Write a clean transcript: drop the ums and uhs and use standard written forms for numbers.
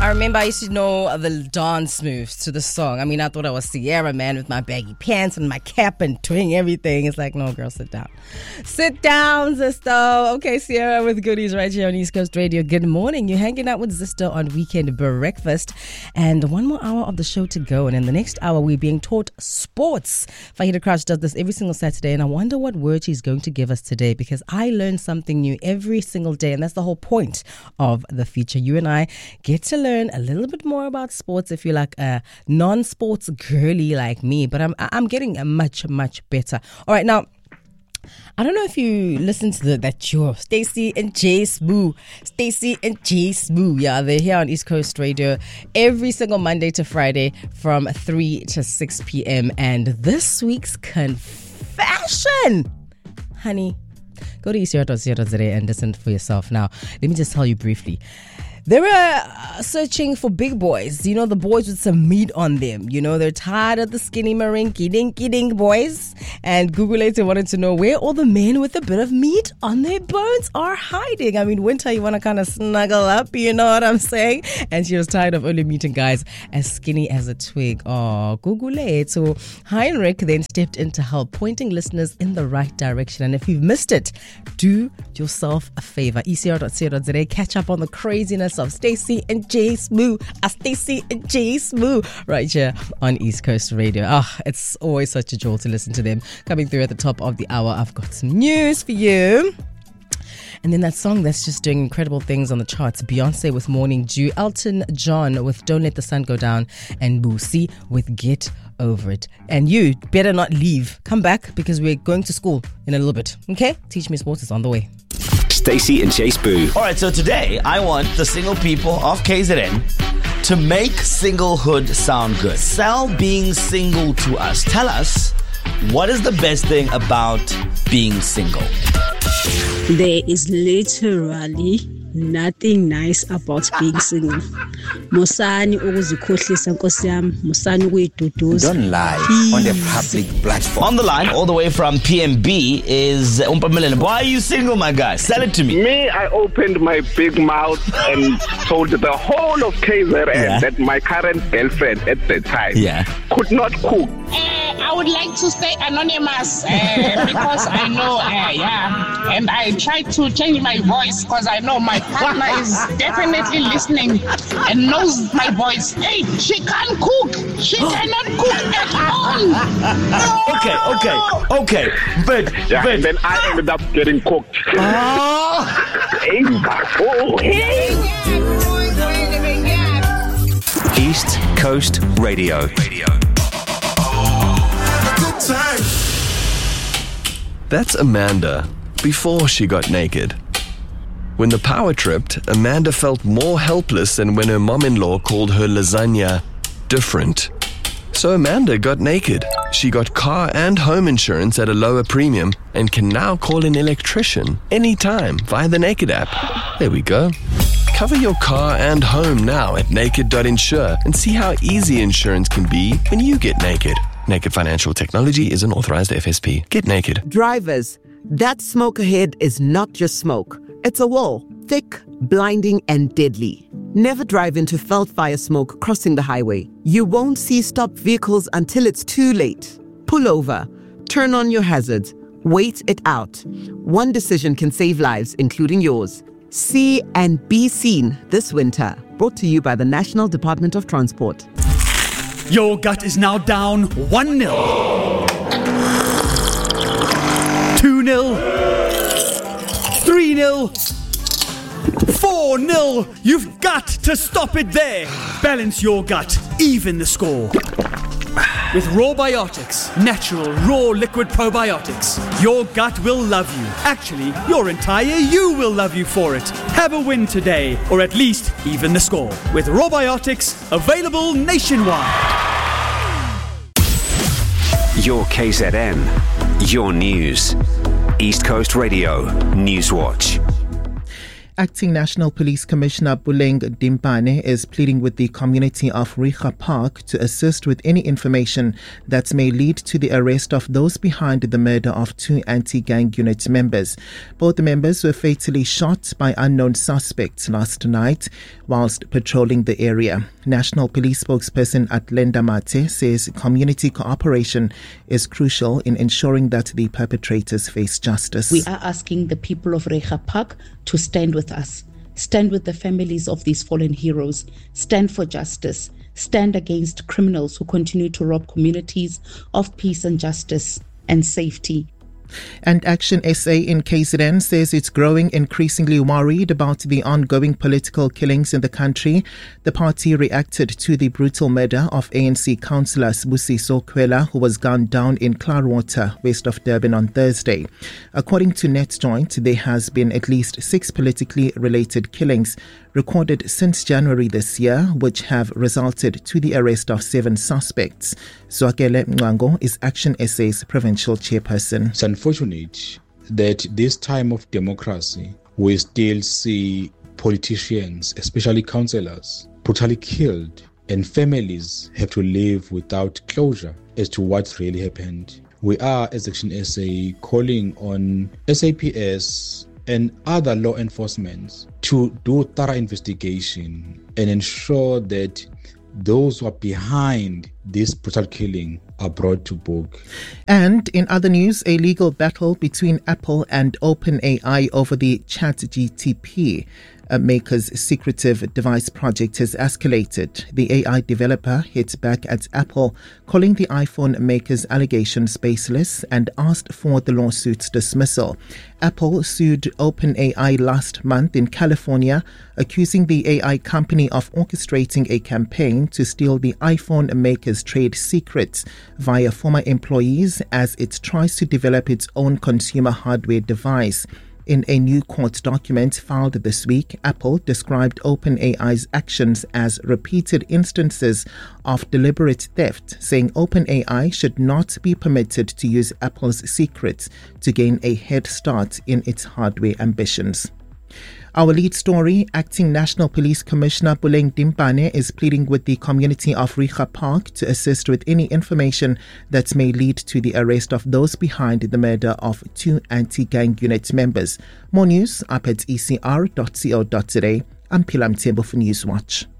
I remember I used to know the dance moves to the song. I mean, I thought I was Sierra, man, with my baggy pants and my cap and doing everything. It's like, no, girl, sit down. Sit down, Zisto. Okay, Sierra with goodies right here on East Coast Radio. Good morning. You're hanging out with Zisto on Weekend Breakfast. And one more hour of the show to go. And in the next hour, we're being taught sports. Fahida Crouch does this every single Saturday. And I wonder what word she's going to give us today, because I learn something new every single day. And that's the whole point of the feature. You and I get to learn a little bit more about sports if you're like a non-sports girly like me, but I'm getting much better. All right, now I don't know if you listen to that show, Stacey and Jay Smoo. Stacey and Jay Smoo. Yeah, they're here on East Coast Radio every single Monday to Friday from 3 to 6 p.m. And this week's confession, honey, go to ECR.co.za and listen for yourself. Now, let me just tell you briefly. They were searching for big boys, you know, the boys with some meat on them. You know, they're tired of the skinny marinky dinky dink boys. And Google later wanted to know where all the men with a bit of meat on their bones are hiding. I mean, winter, you want to kind of snuggle up, you know what I'm saying? And she was tired of only meeting guys as skinny as a twig. Oh, Google later. So Heinrich then stepped in to help, pointing listeners in the right direction. And if you've missed it, do yourself a favor. ECR.co.za, catch up on the craziness of Stacey and Jay Smoo. Stacey and Jay Smoo right here on East Coast Radio. It's always such a joy to listen to them. Coming through at the top of the hour, I've got some news for you. And then that song that's just doing incredible things on the charts, Beyonce with Morning Dew, Elton John with Don't Let the Sun Go Down, and Boosie with Get Over It. And you better not leave. Come back, because we're going to school in a little bit. Okay? Teach Me Sports is on the way. Stacey and Jay Smoo. All right, so today I want the single people of KZN to make singlehood sound good. Sell being single to us. Tell us, what is the best thing about being single? There is literally nothing nice about being single. Musani ukuzikhohlisa nkosi yami, musani ukuyiduduza. Don't lie on the public platform. On the line, all the way from PMB, is Umpamelele. Why are you single, my guy? Sell it to me. Me, I opened my big mouth and told the whole of KZN that my current girlfriend at the time could not cook. I would like to stay anonymous because I know, and I tried to change my voice because I know my partner is definitely listening and knows my voice. Hey, she can't cook. She cannot cook at all. Okay. But then I ended up getting cooked. East Coast Radio. That's Amanda before she got naked. When the power tripped, Amanda felt more helpless than when her mom-in-law called her lasagna different. So Amanda got naked. She got car and home insurance at a lower premium and can now call an electrician anytime via the Naked app. There we go. Cover your car and home now at naked.insure and see how easy insurance can be when you get naked. Naked Financial Technology is an authorized FSP. Get naked. Drivers, that smoke ahead is not just smoke. It's a wall, thick, blinding, and deadly. Never drive into felt fire smoke crossing the highway. You won't see stopped vehicles until it's too late. Pull over, turn on your hazards, wait it out. One decision can save lives, including yours. See and be seen this winter. Brought to you by the National Department of Transport. Your gut is now down 1-0. 2-0. 3-0. 4-0. You've got to stop it there. Balance your gut. Even the score. With Rawbiotics, natural, raw liquid probiotics, your gut will love you. Actually, your entire you will love you for it. Have a win today, or at least even the score. With Rawbiotics, available nationwide. Your KZN, your news. East Coast Radio News Watch. Acting National Police Commissioner Buleng Dimpane is pleading with the community of Riga Park to assist with any information that may lead to the arrest of those behind the murder of 2 anti-gang unit members. Both the members were fatally shot by unknown suspects last night whilst patrolling the area. National Police spokesperson Atlenda Mate says community cooperation is crucial in ensuring that the perpetrators face justice. We are asking the people of Riga Park to stand with us, stand with the families of these fallen heroes, stand for justice, stand against criminals who continue to rob communities of peace and justice and safety. And Action SA in KZN says it's growing increasingly worried about the ongoing political killings in the country. The party reacted to the brutal murder of ANC councillor Sibusiso Kwela, who was gunned down in Cloudwater, west of Durban on Thursday. According to NetJoint, there has been at least 6 politically related killings recorded since January this year, which have resulted to the arrest of 7 suspects. Zwakele Mngango is Action SA's provincial chairperson. It's unfortunate that this time of democracy, we still see politicians, especially councillors, brutally killed, and families have to live without closure as to what really happened. We are, as Action SA, calling on SAPS and other law enforcement to do thorough investigation and ensure that those who are behind this brutal killing are brought to book. And in other news, a legal battle between Apple and OpenAI over the ChatGPT maker's secretive device project has escalated. The AI developer hit back at Apple, calling the iPhone maker's allegations baseless and asked for the lawsuit's dismissal. Apple sued OpenAI last month in California, accusing the AI company of orchestrating a campaign to steal the iPhone maker's trade secrets via former employees as it tries to develop its own consumer hardware device. In a new court document filed this week, Apple described OpenAI's actions as repeated instances of deliberate theft, saying OpenAI should not be permitted to use Apple's secrets to gain a head start in its hardware ambitions. Our lead story, Acting National Police Commissioner Buleng Dimpane is pleading with the community of Riga Park to assist with any information that may lead to the arrest of those behind the murder of 2 anti-gang unit members. More news up at ecr.co.za. I'm Pilam Tembo for Newswatch.